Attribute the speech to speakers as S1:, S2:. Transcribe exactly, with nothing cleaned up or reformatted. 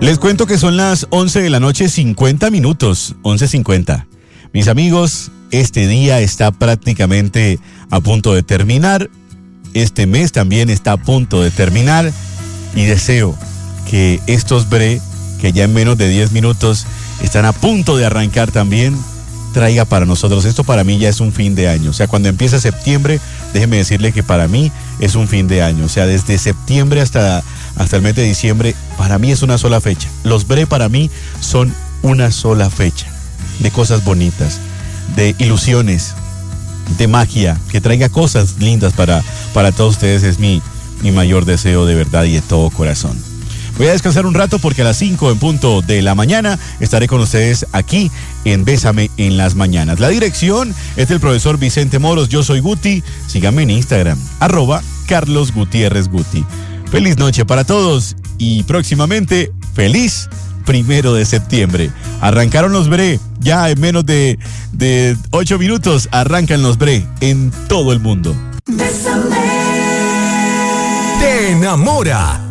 S1: Les cuento que son las once de la noche, cincuenta minutos, once cincuenta. Mis amigos, este día está prácticamente a punto de terminar. Este mes también está a punto de terminar. Y deseo que estos bre, que ya en menos de diez minutos están a punto de arrancar también, traiga para nosotros. Esto para mí ya es un fin de año. O sea, cuando empieza septiembre, déjeme decirle que para mí es un fin de año. O sea, desde septiembre hasta, hasta el mes de diciembre, para mí es una sola fecha. Los bre para mí son una sola fecha de cosas bonitas, de ilusiones, de magia, que traiga cosas lindas para, para todos ustedes. Es mi, mi mayor deseo de verdad y de todo corazón. Voy a descansar un rato porque a las cinco en punto de la mañana estaré con ustedes aquí en Bésame en las Mañanas. La dirección es del profesor Vicente Moros. Yo soy Guti. Síganme en Instagram, arroba Carlos Gutiérrez Guti. Feliz noche para todos y próximamente feliz primero de septiembre. Arrancaron los bre. Ya en menos de, de ocho minutos arrancan los bre en todo el mundo.
S2: Bésame. Te enamora.